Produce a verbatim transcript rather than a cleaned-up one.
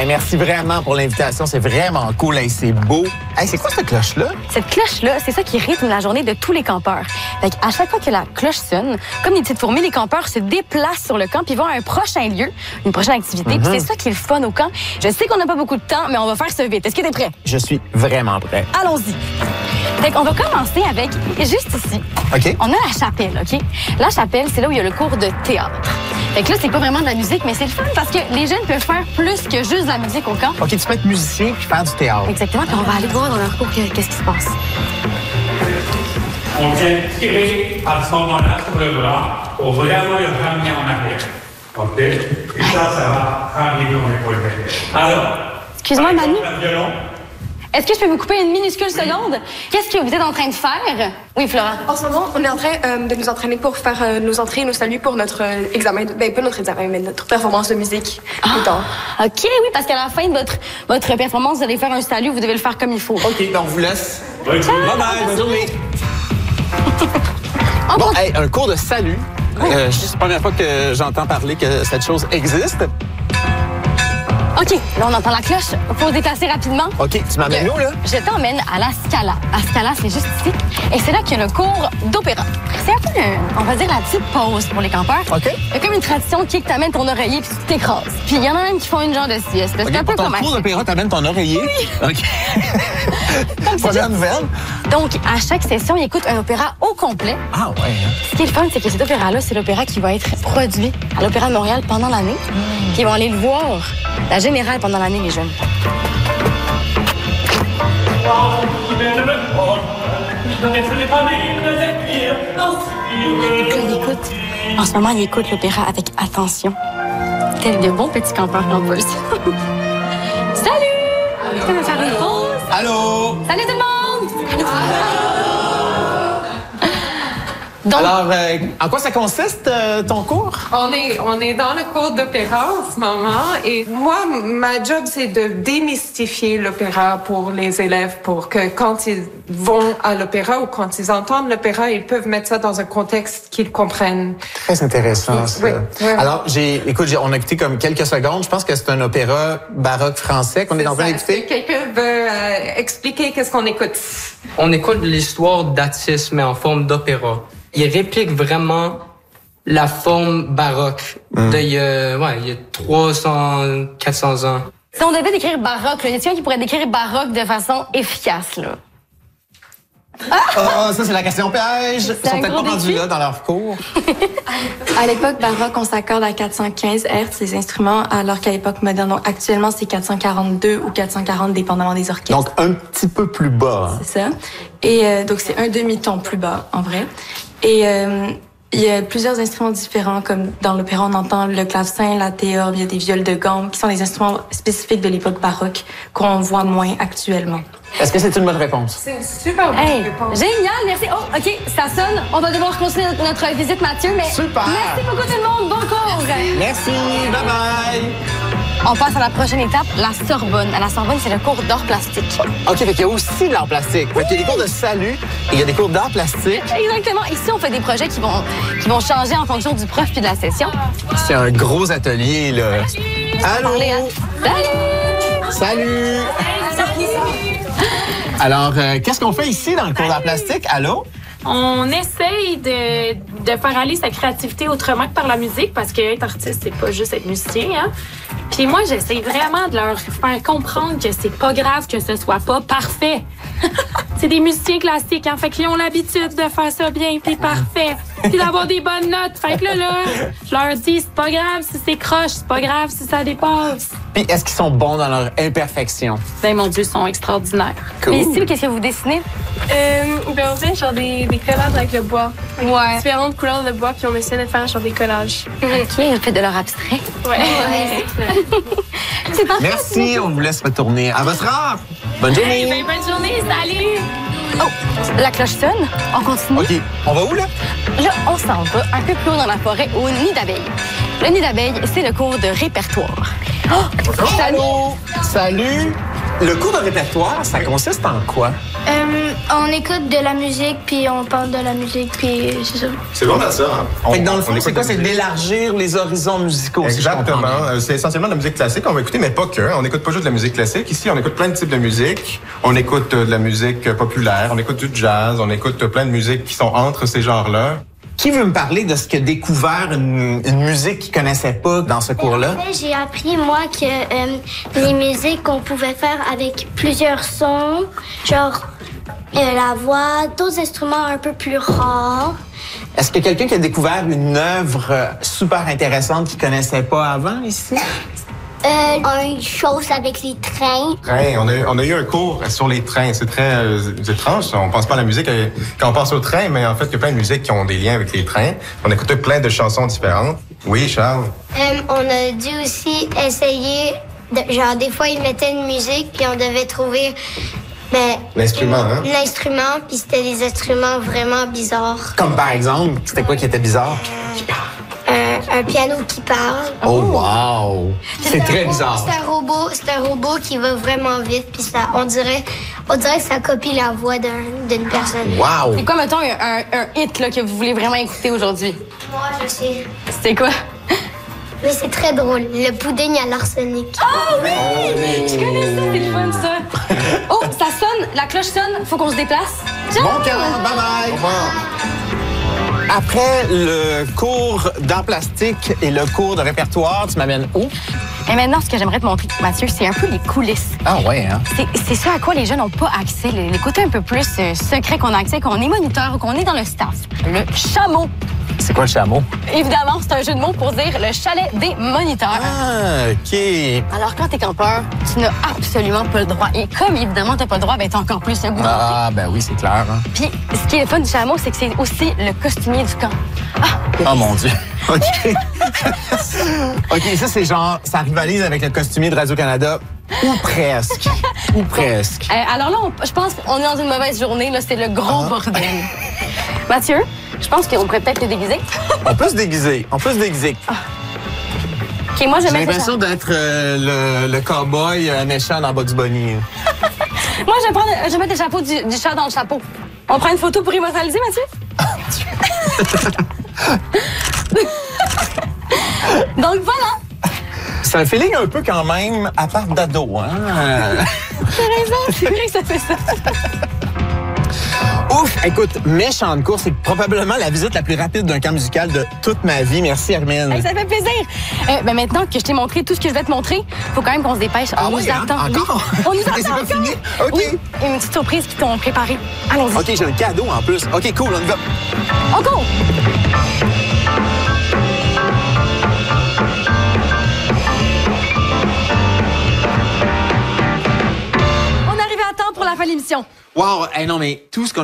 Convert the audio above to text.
Hey, merci vraiment pour l'invitation. C'est vraiment cool. Hey, c'est beau. Hey, c'est quoi cette cloche-là? Cette cloche-là, c'est ça qui rythme la journée de tous les campeurs. Fait à chaque fois que la cloche sonne, comme des petites fourmis, les campeurs se déplacent sur le camp puis vont à un prochain lieu, une prochaine activité. Mm-hmm. Puis c'est ça qui est le fun au camp. Je sais qu'on n'a pas beaucoup de temps, mais on va faire ça vite. Est-ce que t'es prêt? Je suis vraiment prêt. Allons-y. Fait qu'on va commencer avec, juste ici, OK. On a la chapelle, OK? La chapelle, c'est là où il y a le cours de théâtre. Fait que là, c'est pas vraiment de la musique, mais c'est le fun parce que les jeunes peuvent faire plus que juste de la musique au camp. OK, tu peux être musicien puis faire du théâtre. Exactement, puis on va aller voir dans leur cours qu'est-ce qui se passe. On vient tirer à ce moment-là sur le bras pour vraiment le ramener en arrière. OK? Et ça, ça va ramener ton épaule derrière. Alors, excuse-moi, Manu. Le violon. Est-ce que je peux vous couper une minuscule seconde? Qu'est-ce que vous êtes en train de faire? Oui, Flora. En ce moment, on est en train euh, de nous entraîner pour faire euh, nos entrées et nos saluts pour notre euh, examen. De, ben, pas notre examen, mais notre performance de musique. Ah, OK, oui, parce qu'à la fin de votre, votre performance, vous allez faire un salut, vous devez le faire comme il faut. OK, ben on vous laisse. Oui, bye bye, bonne journée. Bon, hey, un cours de salut. Euh, c'est la première fois que j'entends parler que cette chose existe. OK, là, on entend la cloche. Faut se déplacer rapidement. OK, tu m'emmènes où, là? Je t'emmène à la Scala. La Scala, c'est juste ici. Et c'est là qu'il y a le cours d'opéra. C'est un peu, euh, on va dire, la petite pause pour les campeurs. OK. Il y a comme une tradition qui est que t'amènes ton oreiller puis tu t'écrases. Puis il y en a même qui font une genre de sieste. C'est okay, un peu pour ton comme cours d'opéra, t'amènes ton oreiller? Oui. OK. Première nouvelle. Donc, à chaque session, ils écoutent un opéra au complet. Ah ouais. Hein? Ce qui est le fun, c'est que cet opéra-là, c'est l'opéra qui va être produit à l'Opéra de Montréal pendant l'année. Mmh. Puis ils vont aller le voir, la générale, pendant l'année, les jeunes. Ils écoutent. En ce moment, ils écoutent l'opéra avec attention. Tels de bons petits campeurs campeuses. Salut! Tu peux me faire une pause? Allô? Salut tout le monde! Donc, alors, euh, en quoi ça consiste, euh, ton cours? On est, on est dans le cours d'opéra en ce moment et moi, ma job, c'est de démystifier l'opéra pour les élèves pour que quand ils vont à l'opéra ou quand ils entendent l'opéra, ils peuvent mettre ça dans un contexte qu'ils comprennent. Très intéressant, ça. Oui, oui. Alors, j'ai, écoute, j'ai, on a écouté comme quelques secondes. Je pense que c'est un opéra baroque français qu'on est, est en train d'écouter. Quelqu'un veut euh, expliquer qu'est-ce qu'on écoute? On écoute l'histoire d'Atis, mais en forme d'opéra. Il réplique vraiment la forme baroque mm. d'il y a, ouais, il y a trois cents, quatre cents ans. Si on devait décrire baroque, il y a quelqu'un qui pourrait décrire baroque de façon efficace, là. Ah! Oh, ça, c'est la question piège. Ils sont peut-être pas rendus là dans leur cours. À l'époque baroque, on s'accorde à quatre cent quinze hertz les instruments, alors qu'à l'époque moderne, donc actuellement, c'est quatre cent quarante-deux ou quatre cent quarante, dépendamment des orchestres. Donc, un petit peu plus bas. Hein. C'est ça. Et euh, donc, c'est un demi-ton plus bas, en vrai. Et euh, il y a plusieurs instruments différents, comme dans l'opéra, on entend le clavecin, la théorbe, il y a des viols de gamme, qui sont des instruments spécifiques de l'époque baroque qu'on voit moins actuellement. Est-ce que c'est une bonne réponse? C'est une super bonne hey, réponse. Génial, merci. Oh, OK, ça sonne. On va devoir continuer notre, notre visite, Mathieu, mais super. Merci beaucoup tout le monde. Bon cours. Merci, bye-bye. On passe à la prochaine étape, la Sorbonne. À la Sorbonne, c'est le cours d'art plastique. OK, fait qu'il y a aussi de l'art plastique. Fait qu'il y a des cours de salut et il y a des cours d'art plastique. Exactement. Ici, on fait des projets qui vont, qui vont changer en fonction du prof puis de la session. C'est un gros atelier, là. Allô? À... Salut! Salut! Salut! Alors, euh, qu'est-ce qu'on fait ici dans le cours d'art plastique? Allô? On essaye de, de faire aller sa créativité autrement que par la musique, parce que être artiste, c'est pas juste être musicien, hein. Puis moi, j'essaie vraiment de leur faire comprendre que c'est pas grave que ce soit pas parfait. C'est des musiciens classiques, hein, fait qu'ils ont l'habitude de faire ça bien, puis parfait, puis d'avoir des bonnes notes. Fait que là, là, je leur dis, c'est pas grave si c'est croche, c'est pas grave si ça dépasse. Puis est-ce qu'ils sont bons dans leur imperfection? Ben mon Dieu, ils sont extraordinaires. Cool. Et ici, qu'est-ce que vous dessinez? Euh, ben on fait genre des, des collages avec le bois. Ouais. Différentes couleurs de bois, puis on essaie de faire genre des collages. OK, vous faites de l'art abstrait. Ouais. ouais. C'est parfait. Merci, on vous laisse retourner à votre art. Bonne journée. Ben, bonne journée, salut! Oh, la cloche sonne. On continue. OK, on va où, là? Là, on s'en va un peu plus haut dans la forêt, au nid d'abeilles. Le nid d'abeilles, c'est le cours de répertoire. Oh, allô? Salut! Le cours de répertoire, ça consiste en quoi? Euh, on écoute de la musique, puis on parle de la musique, puis c'est ça. C'est vraiment ça. Hein? On, fait que dans le fond, c'est quoi? de C'est d'élargir les horizons musicaux. Exactement. Si euh, c'est essentiellement de la musique classique. On va écouter, mais pas que. On n'écoute pas juste de la musique classique. Ici, on écoute plein de types de musique. On écoute euh, de la musique euh, populaire. On écoute du jazz. On écoute euh, plein de musiques qui sont entre ces genres-là. Qui veut me parler de ce qu'a découvert une, une musique qu'il connaissait pas dans ce cours-là? En fait, j'ai appris, moi, que euh, les musiques qu'on pouvait faire avec plusieurs sons, genre euh, la voix, d'autres instruments un peu plus rares. Est-ce qu'il y a quelqu'un qui a découvert une œuvre super intéressante qu'il connaissait pas avant ici? Euh, une chose avec les trains. Train. On a, on a eu un cours sur les trains. C'est très euh, étrange. On pense pas à la musique euh, quand on pense au train, mais en fait, il y a plein de musiques qui ont des liens avec les trains. On écoutait plein de chansons différentes. Oui, Charles? Euh, on a dû aussi essayer, de, genre des fois, ils mettaient une musique, puis on devait trouver... Ben, L'instrument, hein? L'instrument, puis c'était des instruments vraiment bizarres. Comme par exemple, c'était quoi qui était bizarre? Un, un piano qui parle. Oh, wow! C'est très bizarre. C'est un robot, c'est un robot qui va vraiment vite, puis ça, on dirait, on dirait que ça copie la voix d'un, d'une personne. Wow! C'est quoi, mettons, un, un, un hit là, que vous voulez vraiment écouter aujourd'hui? Moi, je sais. C'est quoi? Mais c'est très drôle. Le pudding à l'arsenic. Oh oui! Je connais ça, c'est le fun, ça. Oh, ça sonne, la cloche sonne, faut qu'on se déplace. Ciao! Bon camp, bye bye! Au revoir. Après le cours d'art plastique et le cours de répertoire, tu m'amènes où? Et maintenant, ce que j'aimerais te montrer, Mathieu, c'est un peu les coulisses. Ah ouais, hein? C'est, c'est ce à quoi les jeunes n'ont pas accès, les, les côtés un peu plus euh, secrets qu'on a accès, qu'on est moniteur ou qu'on est dans le staff. Le chameau. C'est quoi le chameau? Évidemment, c'est un jeu de mots pour dire le chalet des moniteurs. Ah, OK. Alors, quand t'es campeur, tu n'as absolument pas le droit. Et comme, évidemment, t'as pas le droit, ben t'as encore plus le goût. Ah, ben oui, c'est clair. Hein? Puis, ce qui est le fun du chameau, c'est que c'est aussi le costumier du camp. Ah! Oh mon Dieu. OK. OK, ça, c'est genre, ça rivalise avec le costumier de Radio-Canada. Ou presque. Ou presque. Euh, alors là, on- je pense qu'on est dans une mauvaise journée. Là, c'est le gros Ah. bordel. Mathieu, je pense qu'on pourrait peut-être te déguiser. On peut se déguiser. On peut se déguiser. OK, moi, je J'ai vais mettre le l'impression d'être euh, le, le cow-boy euh, méchant dans Bugs Bunny. cha- Moi, je vais, prendre, je vais mettre le chapeau du, du chat dans le chapeau. On prend une photo pour immortaliser, Mathieu? Donc, voilà. C'est un feeling un peu quand même à part d'ado, hein? T'as raison, c'est vrai que ça fait ça. Ouf! Écoute, méchante course, c'est probablement la visite la plus rapide d'un camp musical de toute ma vie. Merci, Hermine. Hey, ça fait plaisir. Euh, ben maintenant que je t'ai montré tout ce que je vais te montrer, faut quand même qu'on se dépêche. Ah On oui, nous hein? attend. Encore? Oui. On nous attend Et c'est pas encore. fini? OK. Oui, une petite surprise qu'ils t'ont préparée. Allons-y. OK, j'ai un cadeau en plus. OK, cool, on y va. On go! On arrive à temps pour la fin de l'émission. Wow! Hey, non, mais tout ce qu'on